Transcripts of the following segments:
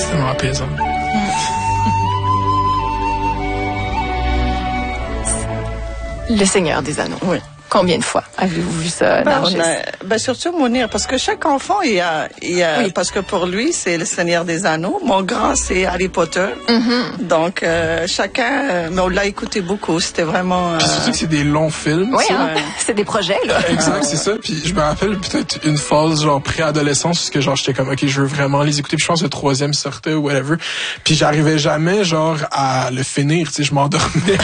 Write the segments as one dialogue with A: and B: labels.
A: C'est tellement apaisant.
B: Le Seigneur des Anneaux.
C: Oui.
B: Combien de fois avez-vous vu ça, Nargis?
C: Surtout Mounir, parce que chaque enfant, il y a
B: Oui.
C: parce que pour lui, c'est le Seigneur des Anneaux. Mon grand, c'est Harry Potter. Donc, chacun, mais on l'a écouté beaucoup. C'était vraiment...
A: Puis surtout que c'est des longs films.
B: Oui,
A: ça.
B: hein? C'est des projets, là.
A: Exact, c'est ça. Puis je me rappelle peut-être une phase genre préadolescence parce que genre j'étais comme ok, je veux vraiment les écouter. Puis je pense que le troisième sortait ou whatever. Puis j'arrivais jamais genre à le finir. Tu sais, je m'endormais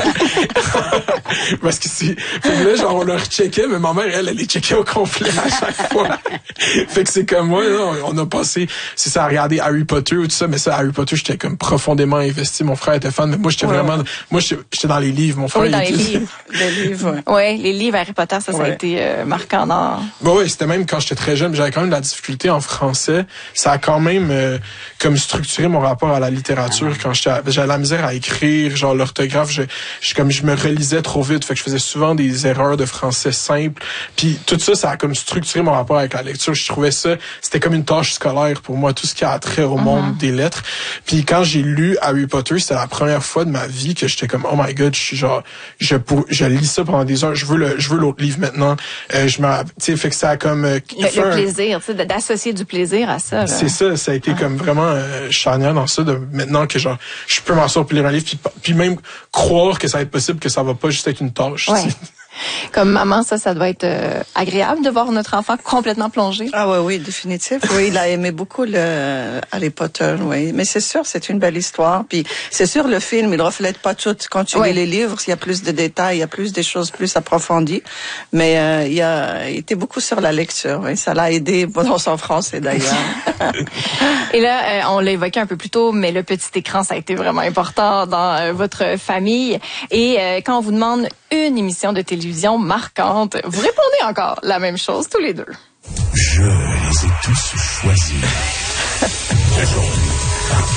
A: parce que c'est. Fait que là, genre on le recheckait, mais ma mère elle les checkait au complet à chaque fois. Fait que c'est comme moi là, on a passé, c'est ça, à regarder Harry Potter ou tout ça. Mais ça, Harry Potter, j'étais comme profondément investi. Mon frère était fan, mais moi j'étais vraiment, moi j'étais dans les livres. Mon frère
B: Oui, dans
A: il
B: les
A: était...
B: livres.
C: des livres.
B: Oui, les livres Harry Potter, ça a été marquant dans...
A: Oui, c'était même quand j'étais très jeune, j'avais quand même de la difficulté en français. Ça a quand même comme structuré mon rapport à la littérature quand j'avais la misère à écrire, genre l'orthographe, je me relisais trop vite, fait que je faisais souvent des erreurs de français simples. Puis tout ça, ça a comme structuré mon rapport avec la lecture. Je trouvais ça, c'était comme une tâche scolaire pour moi, tout ce qui a trait au monde des lettres. Puis quand j'ai lu Harry Potter, c'était la première fois de ma vie que j'étais comme oh my god, je suis genre je lis ça pendant des heures, je veux l'autre livre maintenant. Tu sais, fait que ça a comme
B: le plaisir, tu sais, d'associer du plaisir à ça. Là.
A: C'est ça a été comme vraiment charnière dans ça, de maintenant que genre je peux m'asseoir pour lire un livre, puis même croire que ça va être possible, que ça va pas juste être une tâche.
B: Ouais. Comme maman, ça doit être agréable de voir notre enfant complètement plongé.
C: Ah oui, définitif. Oui, il a aimé beaucoup le Harry Potter, oui. Mais c'est sûr, c'est une belle histoire. Puis c'est sûr, le film, il reflète pas tout. Quand tu lis les livres, il y a plus de détails, il y a plus des choses plus approfondies. Mais il était beaucoup sur la lecture. Oui. Ça l'a aidé dans son français d'ailleurs.
B: Et là, on l'a évoqué un peu plus tôt, mais le petit écran, ça a été vraiment important dans votre famille. Et quand on vous demande une émission de télévision marquante, vous répondez encore la même chose tous les deux.
D: Je les ai tous choisis.